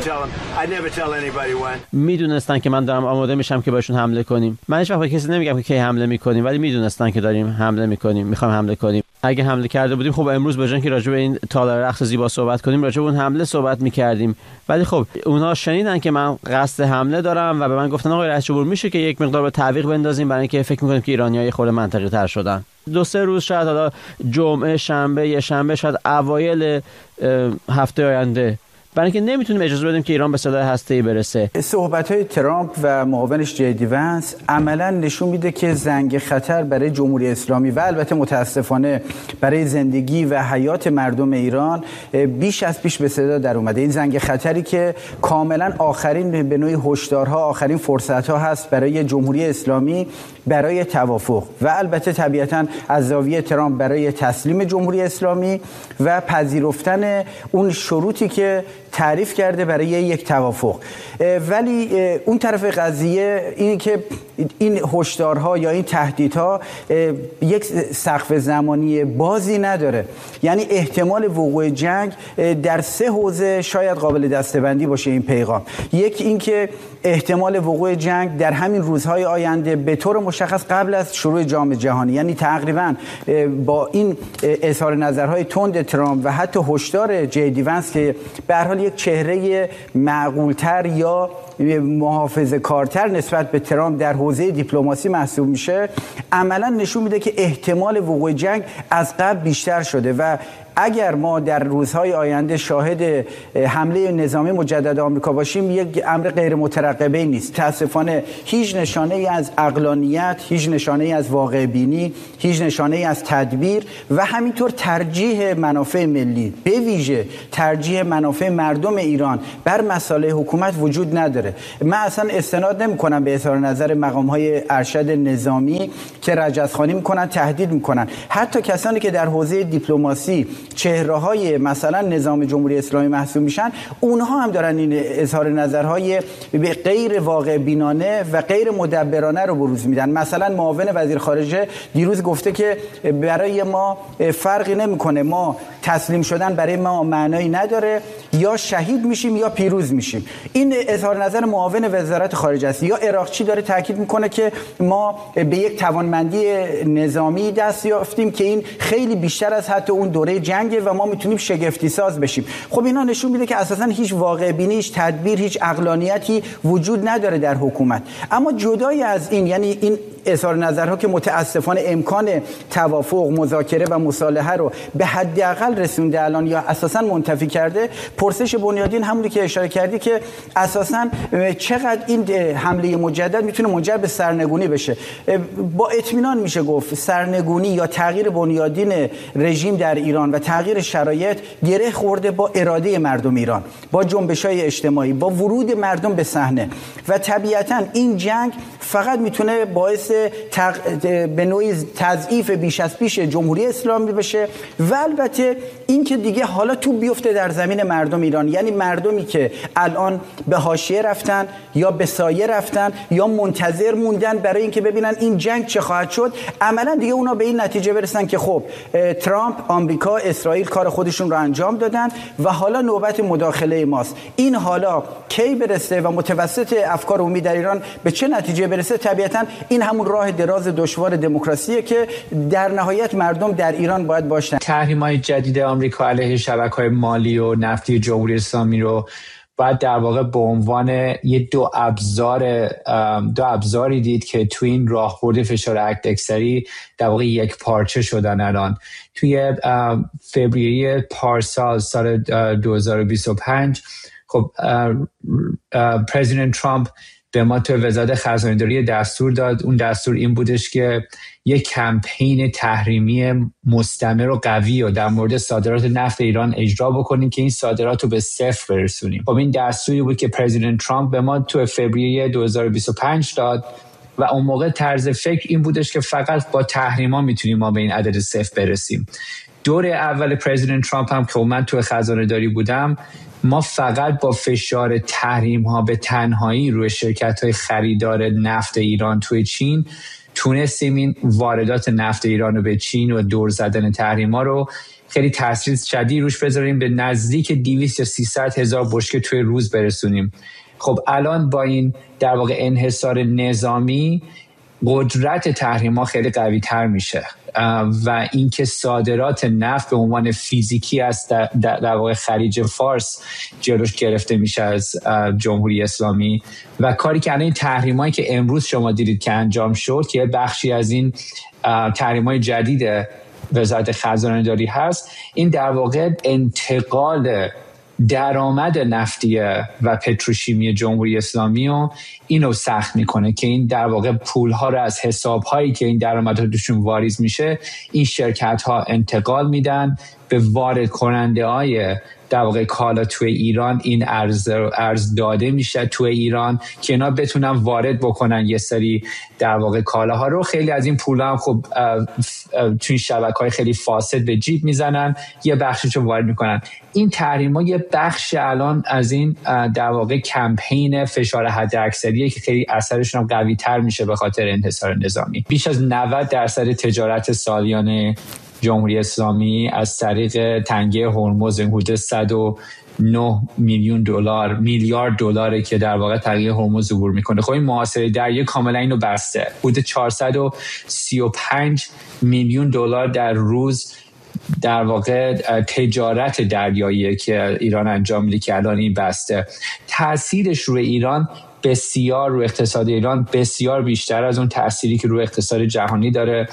tell them. I never tell anybody when. میدونستن که من دارم آماده میشم که بهشون حمله کنیم. من هیچ وقت به کسی نمیگم که کی حمله میکنیم، ولی میدونستن که داریم حمله میکنیم، میخوام حمله کنیم. اگه حمله کرده بودیم خب امروز به جای اینکه راجع به این تالار رقص زیبا صحبت کنیم راجع به اون حمله صحبت میکردیم. ولی خب اونها شنیدن که من قصد حمله دارم و به من گفتن آقای رئیس جمهور میشه که یک مقدار به تعویق بندازیم، برای اینکه فکر میکنیم که ایرانی‌ها خود منطقی تر شدن. 2-3 روز شاید، حالا جمعه، شنبه، یه شنبه، شاید اوایل هفته آینده، برای اینکه نمیتونیم اجازه بدیم که ایران به سلاح هسته‌ای برسه. صحبت‌های ترامپ و معاونش جی ونس عملاً نشون میده که زنگ خطر برای جمهوری اسلامی و البته متاسفانه برای زندگی و حیات مردم ایران بیش از پیش به صدا در اومده. این زنگ خطری که کاملاً آخرین به نوعی هشدارها، آخرین فرصت‌ها هست برای جمهوری اسلامی برای توافق و البته طبیعتاً از زاویه ترامپ برای تسلیم جمهوری اسلامی و پذیرفتن اون شروطی که تعریف کرده برای یک توافق. ولی اون طرف قضیه این که این هشدارها یا این تهدیدها یک سقف زمانی بازی نداره. یعنی احتمال وقوع جنگ در 3 حوزه شاید قابل دسته‌بندی باشه این پیغام. یک این که احتمال وقوع جنگ در همین روزهای آینده به طور مشخص قبل از شروع جام جهانی، یعنی تقریبا با این اظهار نظرهای تند ترامپ و حتی هشدار جی ونس که به هر حال یک چهره معقول‌تر یا محافظه‌کارتر نسبت به ترامپ در حوزه دیپلماسی محسوب میشه، عملاً نشون میده که احتمال وقوع جنگ از قبل بیشتر شده و اگر ما در روزهای آینده شاهد حمله نظامی مجدد آمریکا باشیم یک امر غیر مترقبه نیست. متاسفانه هیچ نشانه‌ای از عقلانیت، هیچ نشانه‌ای از واقع بینی، هیچ نشانه‌ای از تدبیر و همینطور ترجیح منافع ملی به ویژه ترجیح منافع مردم ایران بر مسائل حکومت وجود نداره. من اصلا استناد نمی‌کنم به اظهار نظر مقام‌های ارشد نظامی که رجزخوانی می‌کنن، تهدید می‌کنن. حتی کسانی که در حوزه دیپلماسی چهره‌های مثلا نظام جمهوری اسلامی محسوب میشن، اونها هم دارن این اظهار نظرهای غیر واقع بینانه و غیر مدبرانه رو بروز میدن. مثلا معاون وزیر خارجه دیروز گفته که برای ما فرقی نمیکنه، ما تسلیم شدن برای ما معنایی نداره، یا شهید میشیم یا پیروز میشیم. این اظهار نظر معاون وزارت خارجه است. یا عراقچی داره تاکید میکنه که ما به یک توانمندی نظامی دست یافتیم که این خیلی بیشتر از حتی اون دوره جنگه و ما میتونیم شگفتی ساز بشیم. خب اینا نشون میده که اساسا هیچ واقع بینی، هیچ تدبیر، هیچ عقلانیتی وجود نداره در حکومت. اما جدای از این، یعنی این اظهار نظرها که متاسفانه امکان توافق، مذاکره و مصالحه رو به حداقل رسونده الان یا اساسا منتفی کرده، پرسش بنیادین همونی که اشاره کردی که اساسا چقدر این حمله مجدد میتونه منجر به سرنگونی بشه. با اطمینان میشه گفت سرنگونی یا تغییر بنیادین رژیم در ایران و تغییر شرایط گره خورده با اراده مردم ایران، با جنبش‌های اجتماعی، با ورود مردم به صحنه و طبیعتاً این جنگ فقط میتونه باعث به نوعی تضعیف بیش از پیش جمهوری اسلامی بشه و البته این که دیگه حالا تو بیفته در زمین مردم ایران، یعنی مردمی که الان به حاشیه رفتن یا به سایه رفتن یا منتظر موندن برای اینکه ببینن این جنگ چه خواهد شد، عملا دیگه اونا به این نتیجه برسن که خب ترامپ، آمریکا، اسرائیل کار خودشون رو انجام دادن و حالا نوبت مداخله ماست. این حالا کی برسه و متوسط افکار عمومی در ایران به چه نتیجه برسه، طبیعتاً این همون راه دراز دشوار دموکراسیه که در نهایت مردم در ایران باید باشن. تحریم‌های جدید آمریکا علیه شبکه‌های مالی و نفتی جمهوری اسلامی رو باید در واقع به عنوان یه دو ابزاری دید که توی این راهبرد فشار اکثری در واقع یک پارچه شدن. الان توی فوریه پارسال سال 2025 خب پرزیدنت ترامپ به ما تو وزارت خزانه‌داری دستور داد. اون دستور این بودش که یک کمپین تحریمی مستمر و قوی و در مورد صادرات نفت ایران اجرا بکنیم که این صادرات رو به صفر برسونیم. خب این دستوری بود که پرزیدنت ترامپ به ما تو فوریه 2025 داد و اون موقع طرز فکر این بودش که فقط با تحریما میتونیم ما به این عدد صفر برسیم. دور اول پرزیدنت ترامپ هم که من تو خزانه‌داری بودم، ما فقط با فشار تحریم ها به تنهایی روی شرکت های خریدار نفت ایران توی چین تونستیم این واردات نفت ایران رو به چین و دور زدن تحریما رو خیلی تاثیر شدید روش بذاریم، به نزدیک 200 یا 300 هزار بشکه توی روز برسونیم. خب الان با این در واقع انحصار نظامی قدرت تحریما خیلی قوی تر میشه و اینکه صادرات نفت به عنوان فیزیکی است در واقع خلیج فارس جلوش گرفته میشه از جمهوری اسلامی و کاری که الان این تحریمایی که امروز شما دیدید که انجام شد که بخشی از این تحریمای جدید وزارت خزانه‌داری هست، این در واقع انتقال درآمد نفتی و پتروشیمی جمهوری اسلامی و اینو سخت میکنه که این در واقع پولها رو از حسابهایی که این درآمدها توشون واریز میشه این شرکت ها انتقال میدن به وارد کننده های در واقع کالا توی ایران. این ارز داده میشه توی ایران که اینا بتونن وارد بکنن یه سری در واقع کالاها رو. خیلی از این پولا هم خب توی شبکه‌های خیلی فاسد به جیب میزنن، یه بخششو وارد میکنن. این تحریما یه بخش الان از این در واقع کمپین فشار حداکثریه که خیلی اثرشون هم قوی تر میشه به خاطر انحصار نظامی. بیش از 90% تجارت سالیانه جمهوری اسلامی از طریق تنگه هرمز حدود 109 میلیارد دلاره که در واقع تنگه هرمز عبور میکنه. خب این محاصره دریایی کاملا اینو بسته. حدود 435 میلیون دلار در روز در واقع تجارت دریایی که ایران انجام میده که الان این بسته. تاثیرش روی ایران بسیار، روی اقتصاد ایران بسیار بیشتر از اون تأثیری که روی اقتصاد جهانی داره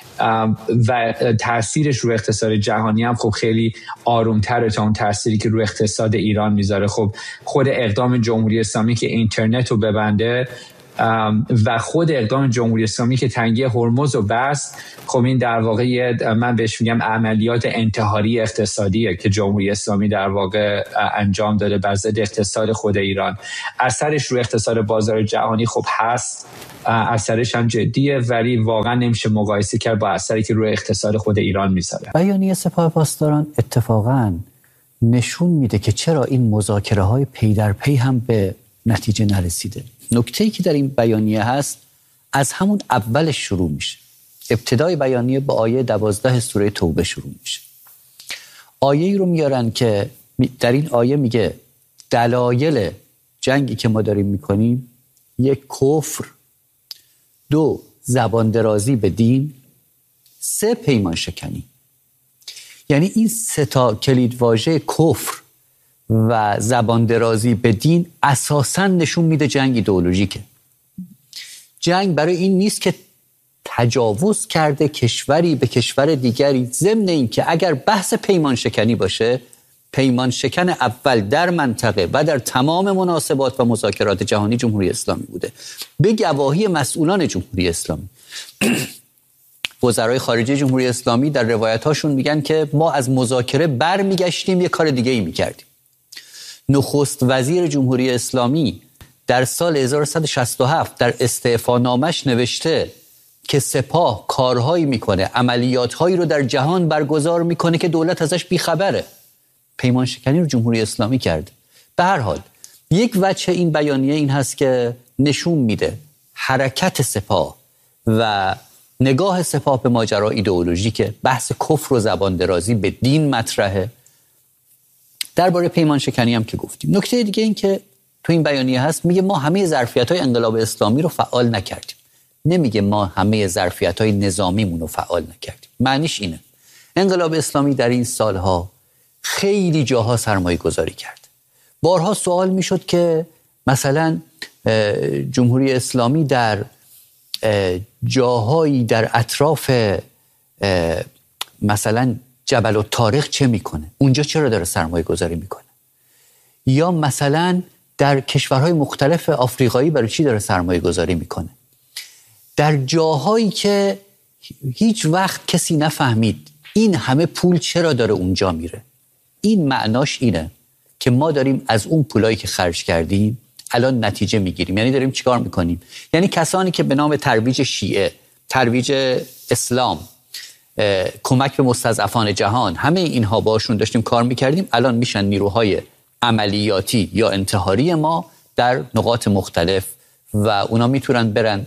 و تأثیرش روی اقتصاد جهانی هم خب خیلی آرومتره تا اون تأثیری که روی اقتصاد ایران میذاره. خب خود اقدام جمهوری اسلامی که اینترنت رو ببنده و خود اقدام جمهوری اسلامی که تنگه هرمز رو بست، خب این در واقع من بهش میگم عملیات انتحاری اقتصادیه که جمهوری اسلامی در واقع انجام داده بر ضد اقتصاد خود ایران. اثرش روی اقتصاد بازار جهانی خب هست، اثرش هم جدیه، ولی واقعا نمیشه مقایسه کرد با اثری که روی اقتصاد خود ایران میذاره. بیانیه سپاه پاسداران اتفاقا نشون میده که چرا این مذاکره های پی در پی هم به نتیجه نرسیده. نکته‌ای که در این بیانیه هست از همون اولش شروع میشه. ابتدای بیانیه با آیه 12 سوره توبه شروع میشه. آیه‌ای رو میارن که در این آیه میگه دلایل جنگی که ما داریم میکنیم: 1 کفر، 2 زبان درازی به دین، 3 پیمان شکنی. یعنی این 3 تا کلیدواژه کفر و زبان درازی به دین اساساً نشون میده جنگ ایدئولوژیکه. جنگ برای این نیست که تجاوز کرده کشوری به کشور دیگری، ضمن این که اگر بحث پیمان شکنی باشه، پیمان شکن اول در منطقه و در تمام مناسبات و مذاکرات جهانی جمهوری اسلامی بوده به گواهی مسئولان جمهوری اسلامی. وزرای خارجه جمهوری اسلامی در روایت‌هاشون میگن که ما از مذاکره برمیگشتیم یه کار دیگه ای میکردیم. نخست وزیر جمهوری اسلامی در سال 1167 در استعفانامش نوشته که سپاه کارهایی میکنه، عملیاتهایی رو در جهان برگزار میکنه که دولت ازش بیخبره. پیمان شکنی رو جمهوری اسلامی کرده. به هر حال یک وجه این بیانیه این هست که نشون میده حرکت سپاه و نگاه سپاه به ماجرا ایدئولوژیکه. بحث کفر و زبان درازی به دین مطرحه. درباره پیمان شکنی هم که گفتیم. نکته دیگه این که تو این بیانیه هست، میگه ما همه ظرفیت‌های انقلاب اسلامی رو فعال نکردیم. نمیگه ما همه ظرفیت‌های نظامیمون رو فعال نکردیم. معنیش اینه انقلاب اسلامی در این سالها خیلی جاها سرمایه گذاری کرد. بارها سوال میشد که مثلا جمهوری اسلامی در جاهایی در اطراف مثلا جبل الطارق چه میکنه؟ اونجا چرا داره سرمایه گذاری میکنه؟ یا مثلا در کشورهای مختلف آفریقایی برای چی داره سرمایه گذاری میکنه؟ در جاهایی که هیچ وقت کسی نفهمید این همه پول چرا داره اونجا میره. این معناش اینه که ما داریم از اون پولایی که خرج کردیم الان نتیجه میگیریم. یعنی داریم چیکار میکنیم؟ یعنی کسانی که به نام ترویج شیعه، ترویج اسلام، کمک به مستضعفان جهان، همه اینها باشون داشتیم کار میکردیم، الان میشن نیروهای عملیاتی یا انتحاری ما در نقاط مختلف و اونا میتونن برن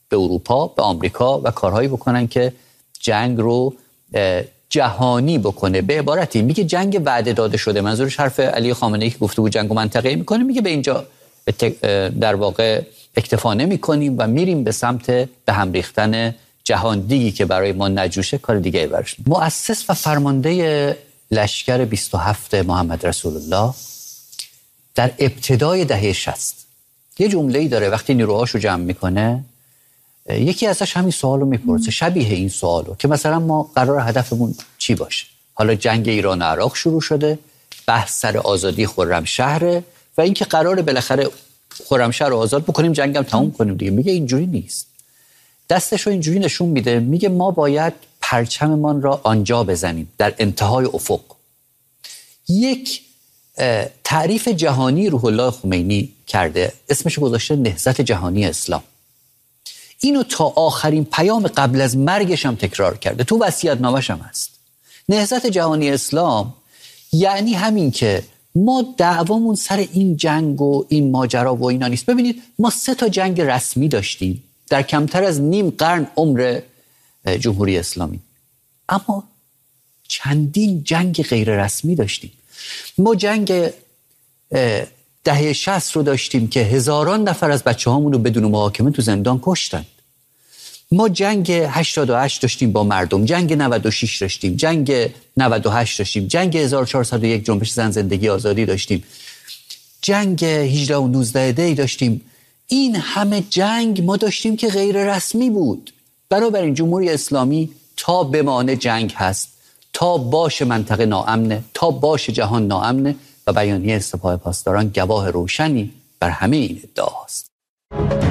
به اروپا، به آمریکا و کارهایی بکنن که جنگ رو جهانی بکنه. به عبارتی میگه جنگ وعده داده شده، منظورش حرف علی خامنه‌ای که گفته بود جنگ منطقه‌ای میکنه، میگه به اینجا در واقع اکتفا نمی‌کنیم و میریم به سمت به هم ریختن جهان دیگی که برای ما نجوشه، کار دیگه براش. مؤسس و فرمانده لشکر 27 محمد رسول الله در ابتدای دهه 60 یه جمله‌ای داره وقتی نیروهاشو جمع میکنه، یکی ازش همین سوالو میپرسه، شبیه این سوالو که مثلا ما قرار هدفمون چی باشه. حالا جنگ ایران و عراق شروع شده، بحث سر آزادی خرمشهر و اینکه قرار بالاخره خرمشهر رو آزاد بکنیم، جنگم تموم کنیم دیگه. میگه اینجوری نیست. دستشو اینجوری نشون میده، میگه ما باید پرچممان را آنجا بزنیم، در انتهای افق. یک تعریف جهانی روح الله خمینی کرده، اسمش گذاشته نهضت جهانی اسلام. اینو تا آخرین پیام قبل از مرگش هم تکرار کرده، تو وصیت‌نامه‌ش هم هست. نهضت جهانی اسلام یعنی همین که ما دعوامون سر این جنگ و این ماجرا و اینا نیست. ببینید ما 3 تا جنگ رسمی داشتیم در کمتر از نیم قرن عمر جمهوری اسلامی، اما چندین جنگ غیر رسمی داشتیم. ما جنگ دهه 60 رو داشتیم که هزاران نفر از بچه‌هامون رو بدون محاکمه تو زندان کشتند. ما جنگ 88 داشتیم با مردم، جنگ 96 داشتیم، جنگ 98 داشتیم، جنگ 1401 جنبش زن زندگی آزادی داشتیم، جنگ 18 و 19 دی داشتیم. این همه جنگ ما داشتیم که غیر رسمی بود. بنابراین جمهوری اسلامی تا بمانه جنگ هست، تا باشه منطقه ناامنه، تا باشه جهان ناامنه و بیانیه سپاه پاسداران گواه روشنی بر همه این ادعاست.